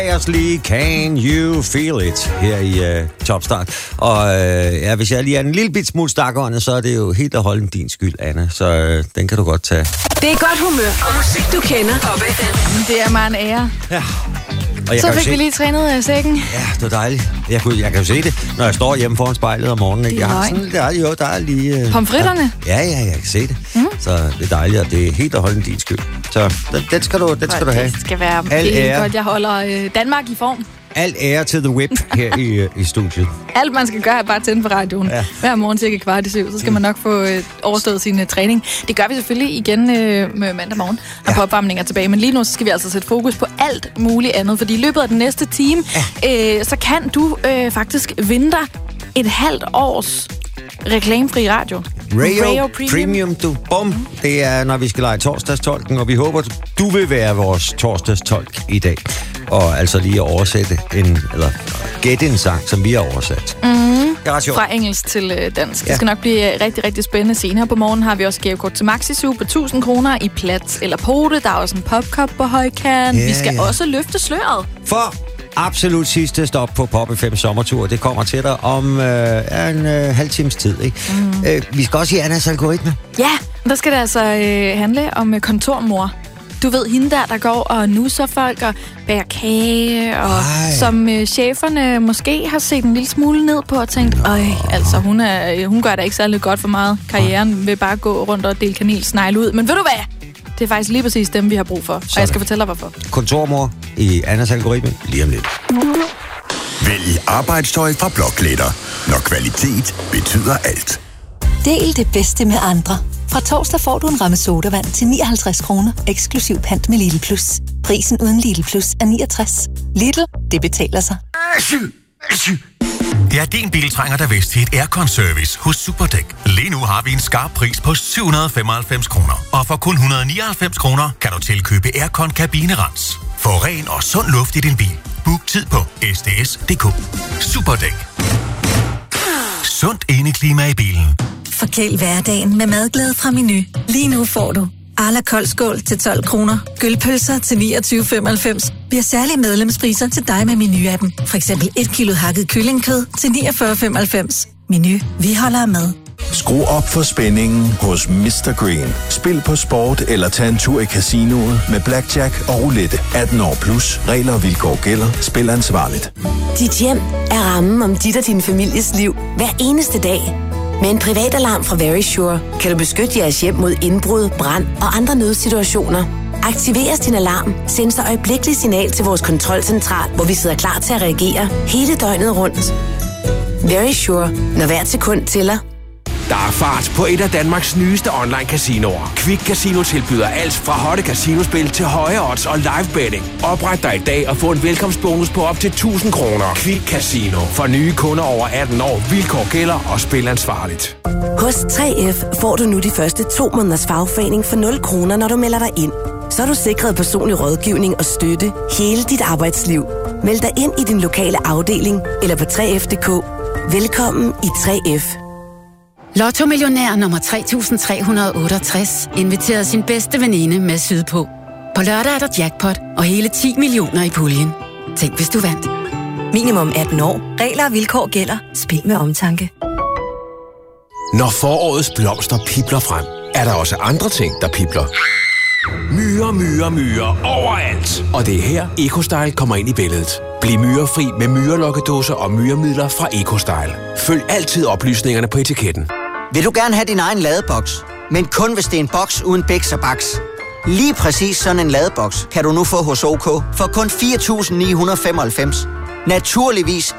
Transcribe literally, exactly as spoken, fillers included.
Seriously, can you feel it? Her i uh, Topstart. Og uh, ja, hvis jeg lige er en lille bit smule stakåndet, så er det jo helt og holdent din skyld, Anna. Så uh, den kan du godt tage. Det er godt humør og musik, du kender. Det er mig en ære. Ja. Så fik vi lige trænet uh, sækken. Ja, det var dejligt. Jeg, kunne, jeg kan jo se det, når jeg står hjemme foran spejlet om morgenen. Ikke? Det er jeg har sådan, der er jo, der er lige... Uh, pomfritterne? Ja, ja, jeg kan se det. Mm. Så det er dejligt, og det er helt og holdent din skyld. Så den, den skal du, den skal du have. Det skal være Al helt ære. godt. Jeg holder uh, Danmark i form. Al ære til The Whip her i, i studiet. Alt man skal gøre er bare at tænde på radioen. Ja. Hver morgen cirka kvart i syv, så skal man nok få øh, overstået sin øh, træning. Det gør vi selvfølgelig igen øh, med mandag morgen, når ja. opvarmningen er tilbage. Men lige nu så skal vi altså sætte fokus på alt muligt andet. Fordi i løbet af den næste time, ja. øh, så kan du øh, faktisk vinde dig et halvt års reklamefri radio. Rayo, Rayo Premium, Premium du. Bum. Det er, når vi skal lege torsdagstolken, og vi håber, du vil være vores torsdagstolk i dag. Og altså lige at oversætte en, eller gætte en sang, som vi har oversat. Mm-hmm. Det er ret sjovt. Fra engelsk til øh, dansk. Ja. Det Ja. skal nok blive øh, rigtig, rigtig spændende. Senere på morgen har vi også gavekort til Maxi på tusind kroner i plat eller pote. Der er også en popkop på højkant. Ja, vi skal ja. også løfte sløret. For absolut sidste stop på Pop F M sommertur, det kommer til dig om øh, en øh, halv times tid. Ikke? Mm. Øh, vi skal også i Annas algoritme. Ja, der skal det altså øh, handle om øh, kontormor. Du ved, hende der, der går og nusser folk og bager kage, og Ej. som øh, cheferne måske har set en lille smule ned på og tænkt, øj, altså hun, er, øh, hun gør da ikke særlig godt for meget. Karrieren vil bare gå rundt og dele kanelsnegle ud. Men ved du hvad? Det er faktisk lige præcis dem, vi har brug for. Sådan. Og jeg skal fortælle dig, hvorfor. Kontormor i Annas algoritme lige om lidt. Vælg arbejdstøj fra Blokletter, når kvalitet betyder alt. Del det bedste med andre. Fra torsdag får du en ramme sodavand til nioghalvtreds kroner, eksklusiv pant med Lidl Plus. Prisen uden Lidl Plus er niogtres. Lidl, det betaler sig. Ja, din bil trænger der vist til et aircon-service hos Superdæk. Lige nu har vi en skarp pris på syv hundrede og femoghalvfems kroner. Og for kun et hundrede og nioghalvfems kroner kan du tilkøbe aircon-kabinerens. Få ren og sund luft i din bil. Book tid på s d s punktum d k. Superdæk. Sundt indeklima i bilen. Forkæl hverdagen med madglæde fra Menu. Lige nu får du Arla koldskål til tolv kroner, gølpølser til niogtyve femoghalvfems. Vi har særlige medlemspriser til dig med Menu-appen. For eksempel et kilo hakket kyllingkød til niogfyrre femoghalvfems. Menu, vi holder med. Skru op for spændingen hos mister Green. Spil på sport eller tag en tur i casinoet med blackjack og roulette. atten år plus. Regler og vilkår gælder. Spil ansvarligt. Dit hjem er rammen om dit og din families liv hver eneste dag. Med en privat alarm fra Verisure kan du beskytte jeres hjem mod indbrud, brand og andre nødsituationer. Aktiveres din alarm, sendes der øjeblikkeligt signal til vores kontrolcentral, hvor vi sidder klar til at reagere hele døgnet rundt. Verisure, når hvert sekund tæller. Der er fart på et af Danmarks nyeste online-casinoer. Quick Casino tilbyder alt fra hotte casinospil til høje odds og live betting. Opret dig i dag og få en velkomstbonus på op til tusind kroner. Quick Casino. For nye kunder over atten år. Vilkår gælder og spil ansvarligt. Hos tre F får du nu de første to måneders fagforening for nul kroner, når du melder dig ind. Så er du sikret personlig rådgivning og støtte hele dit arbejdsliv. Meld dig ind i din lokale afdeling eller på tre f punktum d k. Velkommen i tre F. Lotto-millionær nummer tre tusind tre hundrede og otteogtres inviterede sin bedste veninde med sydpå. På lørdag er der jackpot og hele ti millioner i puljen. Tænk, hvis du vandt. Minimum atten år. Regler og vilkår gælder. Spil med omtanke. Når forårets blomster pipler frem, er der også andre ting, der pipler. Myrer, myrer, myrer overalt. Og det er her, EcoStyle kommer ind i billedet. Bliv myrefri med myrelokkedåser og myremidler fra EcoStyle. Følg altid oplysningerne på etiketten. Vil du gerne have din egen ladeboks, men kun hvis det er en boks uden biks og baks? Lige præcis sådan en ladeboks kan du nu få hos OK for kun fire tusind ni hundrede femoghalvfems. Naturligvis